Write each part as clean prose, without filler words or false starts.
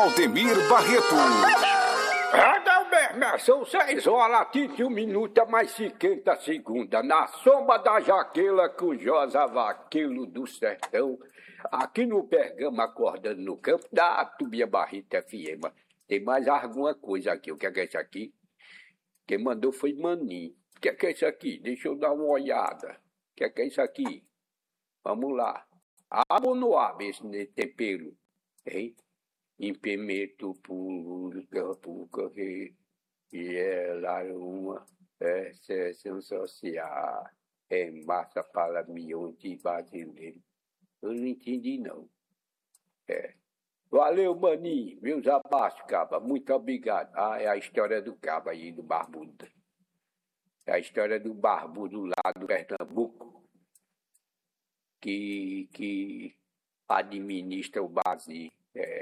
Valdemir Barreto. São 6 horas, 21 minutos, mais 50 segundos. Na sombra da jaqueila com Josa Vaqueiro do Sertão. Aqui no Bergamo, acordando no campo da Tubia Barreto FM. Tem mais alguma coisa aqui. O que é isso aqui? Quem mandou foi Maninho. O que é isso aqui? Deixa eu dar uma olhada. O que é isso aqui? Vamos lá. Aba ou não aba esse tempero? Hein? Implemento puro, campo, correr. E ela uma exceção social. É massa para milhões de brasileiros. Eu não entendi, não. Valeu, Maninho. Meus abraços, Caba. Muito obrigado. É a história do Caba aí, do Barbudo. É a história do Barbudo lá do Pernambuco, que administra o Brasil.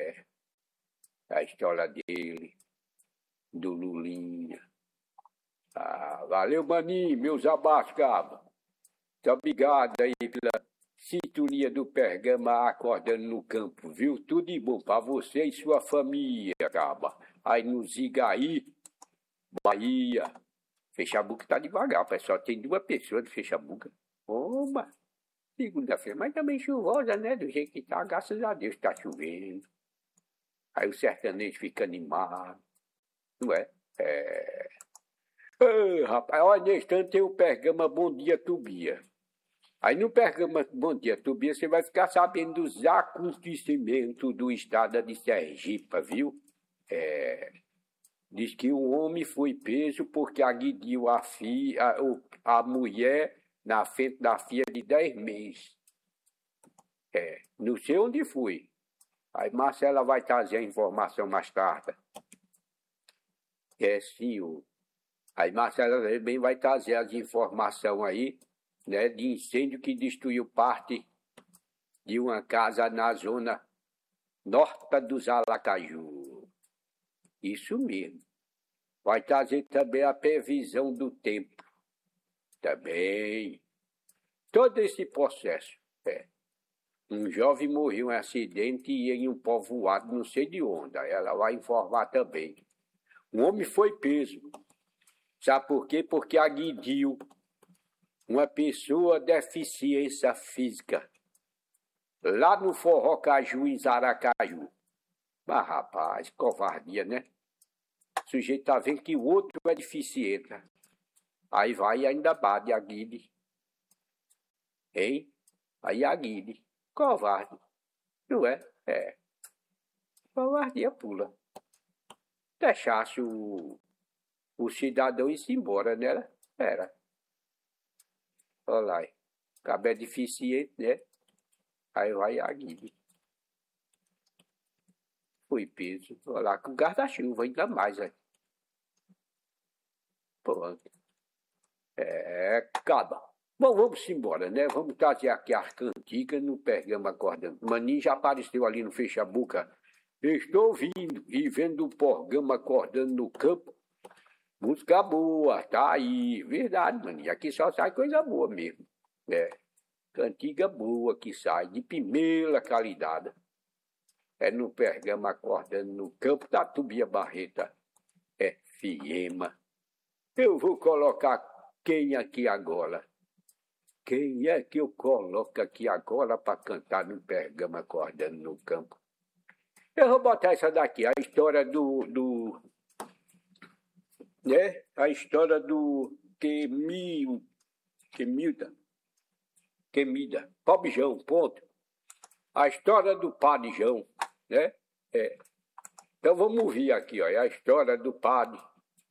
A história dele, do Lulinha. Valeu, Maninho. Meus abraços, Caba. Muito obrigado aí pela sintonia do Bergamo acordando no campo, viu? Tudo de bom para você e sua família, Caba. Aí no Zigaí, Bahia. Fechabuca tá devagar, pessoal. Tem 2 pessoas de Fechabuca. Oba! Segunda-feira, mas também chuvosa, né? Do jeito que tá, graças a Deus tá chovendo. Aí o sertanejo fica animado, não é? Rapaz, olha, nesse instante tem o Bergamo Bom Dia Tubia. Aí no Bergamo Bom Dia Tubia você vai ficar sabendo dos acontecimentos do estado de Sergipe, viu? Diz que um homem foi preso porque agrediu a mulher na frente da filha de 10 meses. Não sei onde foi. Aí Marcela vai trazer a informação mais tarde. Senhor. Aí Marcela também vai trazer as informações aí, né, de incêndio que destruiu parte de uma casa na zona norte dos Aracaju. Isso mesmo. Vai trazer também a previsão do tempo. Também. Todo esse processo. Um jovem morreu em um acidente e em um povoado, não sei de onde. Ela vai informar também. Um homem foi preso. Sabe por quê? Porque agrediu uma pessoa de deficiência física. Lá no Forró Caju, em Aracaju. Mas, rapaz, covardia, né? O sujeito tá vendo que o outro é deficiente. Aí vai e ainda bate, agride. Hein? Aí agride. Covarde. Não é? Covardia pula. Deixasse o cidadão ir-se embora, né? Era. Olha lá. Cabo é deficiente, né? Aí vai e agride. Foi preso. Olha lá, com guarda-chuva, ainda mais, aí. Pronto. Acaba. Bom, vamos embora, né? Vamos trazer aqui a cantiga no Bergamo acordando. Maninho já apareceu ali no Fechabuca. Estou ouvindo e vendo o Bergamo acordando no campo. Música boa, tá aí. Verdade, Maninho. Aqui só sai coisa boa mesmo. Cantiga boa que sai, de primeira qualidade. No Bergamo acordando no campo da Tubia Barreto FM. Eu vou colocar quem aqui agora? Quem é que eu coloco aqui agora para cantar no Bergamo acordando no campo? Eu vou botar essa daqui, a história a história do Quemida, Pobjão, ponto. A história do Padre João, né? Então vamos ouvir aqui, ó, a história do padre.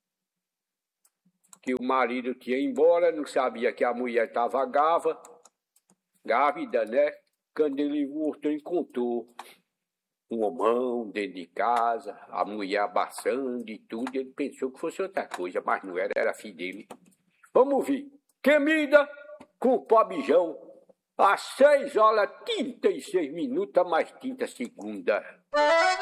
Que o marido tinha ido embora, não sabia que a mulher estava grávida, né? Quando ele voltou, encontrou um homão dentro de casa, a mulher abraçando e tudo. Ele pensou que fosse outra coisa, mas não era, era filho dele. Vamos ouvir. Quemida com o Pobjão, às 6 horas 36 minutos, mais 30 segundos.